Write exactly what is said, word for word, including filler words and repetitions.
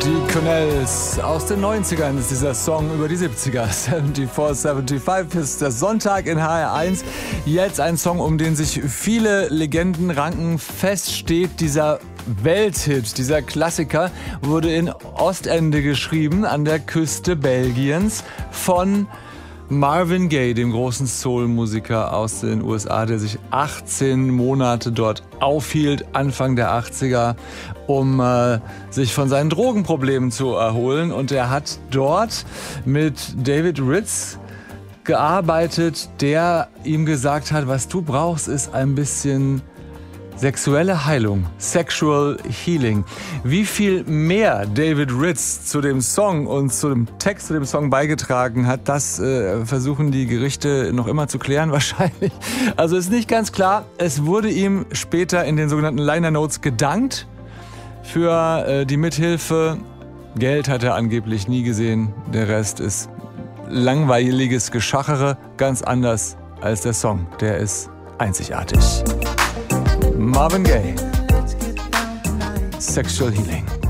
Die Connells aus den neunzigern ist dieser Song über die siebziger. vierundsiebzig, fünfundsiebzig ist der Sonntag in H R eins. Jetzt ein Song, um den sich viele Legenden ranken. Fest steht, dieser Welthit, dieser Klassiker, wurde in Ostende geschrieben, an der Küste Belgiens, von Marvin Gaye, dem großen Soul-Musiker aus den U S A, der sich achtzehn Monate dort aufhielt, Anfang der achtziger, um äh, sich von seinen Drogenproblemen zu erholen. Und er hat dort mit David Ritz gearbeitet, der ihm gesagt hat, was du brauchst, ist ein bisschen sexuelle Heilung, Sexual Healing. Wie viel mehr David Ritz zu dem Song und zu dem Text zu dem Song beigetragen hat, das äh, versuchen die Gerichte noch immer zu klären wahrscheinlich. Also ist nicht ganz klar. Es wurde ihm später in den sogenannten Liner Notes gedankt für äh, die Mithilfe. Geld hat er angeblich nie gesehen. Der Rest ist langweiliges Geschachere, ganz anders als der Song. Der ist einzigartig. Marvin Gaye, Sexual Healing.